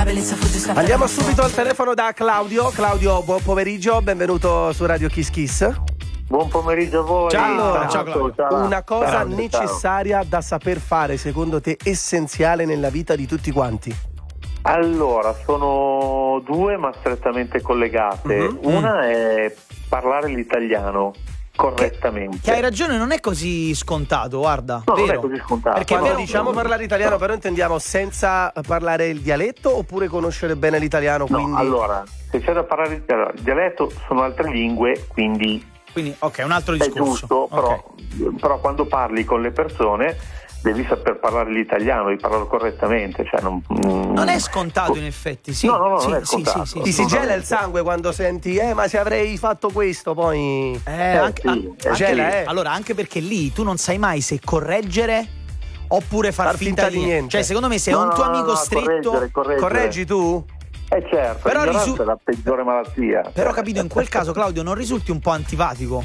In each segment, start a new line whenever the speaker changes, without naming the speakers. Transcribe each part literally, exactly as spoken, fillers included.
bellezza fugge scatta.
Andiamo subito al telefono da Claudio. Claudio, buon pomeriggio, benvenuto su Radio Kiss Kiss.
Buon pomeriggio a voi.
Ciao,
Allora,
ciao
Claudio. Ciao.
Una cosa
Ciao,
necessaria
ciao.
da saper fare, secondo te, essenziale nella vita di tutti quanti?
Allora, sono due ma strettamente collegate.
Mm-hmm.
Una è parlare l'italiano correttamente.
Che hai ragione, non è così scontato, guarda.
No,
vero.
non è così scontato.
Perché
Quando
vero-
diciamo parlare italiano, però intendiamo senza parlare il dialetto oppure conoscere bene l'italiano?
No,
Quindi...
allora, se c'è da parlare il allora, il dialetto sono altre lingue, quindi
Quindi, ok, un altro
è
discorso.
giusto, però,
Ok.
però quando parli con le persone devi saper parlare l'italiano, devi parlarlo correttamente, cioè non,
Non è scontato, in effetti, sì.
No, no, no,
sì,
non è
sì,
scontato.
sì, sì,
Ti
sì.
si gela il sangue quando senti eh ma se avrei fatto questo poi
Eh, anche,
sì,
an-
eh,
anche
gela,
lì.
eh.
Allora, anche perché lì tu non sai mai se correggere oppure far,
Far finta di niente.
Cioè, secondo me, se è
No,
un
no,
tuo
no,
amico
no,
stretto.
correggere, correggere.
correggi tu?
Eh certo,
Però
l'ignoranza
risu-
è la peggiore malattia.
Però, capito, in quel caso, Claudio, non risulti un po' antipatico?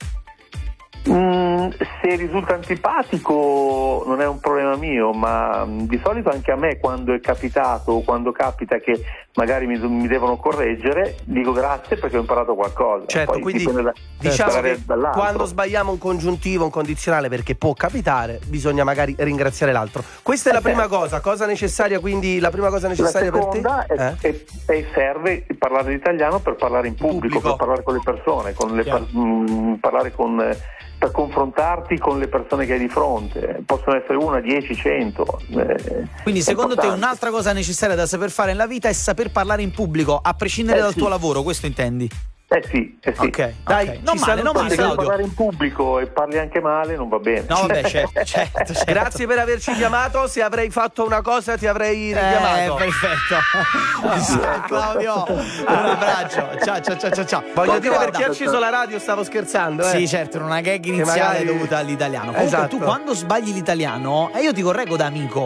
Mm, se risulta antipatico non è un problema mio, ma mm, di solito anche a me quando è capitato o quando capita che magari mi, mi devono correggere, dico grazie perché ho imparato qualcosa.
Certo,
Poi
quindi
dipende da-
diciamo
dall'area
che
dall'altro.
quando sbagliamo un congiuntivo, un condizionale, perché può capitare, bisogna magari ringraziare l'altro. Questa è la
Eh,
prima
certo.
cosa, cosa necessaria, quindi la prima cosa
La
necessaria per te?
seconda è,
Eh?
è- è- serve parlare l'italiano per parlare in pubblico,
Pubblico.
per parlare con le persone, con le
Chiaro.
per- mm, parlare con, eh, per confrontarti con le persone che hai di fronte. Possono essere una, dieci, cento. eh,
Quindi,
è
secondo te,
importante.
un'altra cosa necessaria da saper fare nella vita è saper parlare in pubblico, a prescindere
Eh,
dal
sì.
tuo lavoro, questo intendi?
Eh sì, eh sì.
Ok,
Dai,
ok.
ci
Non male, non
salutiamo.
male,
Se devi
Claudio.
parlare in pubblico e parli anche male non va bene.
No, vabbè, certo, certo, certo.
Grazie per averci chiamato, se avrei fatto una cosa ti avrei
Eh,
richiamato.
perfetto. Claudio, un abbraccio. Ciao, ciao, ciao, ciao, ciao.
Voglio
Comunque,
dire, per chi ha
guarda,
acceso la radio stavo scherzando, eh.
Sì, certo, era una gag iniziale
magari-
dovuta all'italiano. Comunque,
Esatto.
tu quando sbagli l'italiano, e io ti correggo da amico,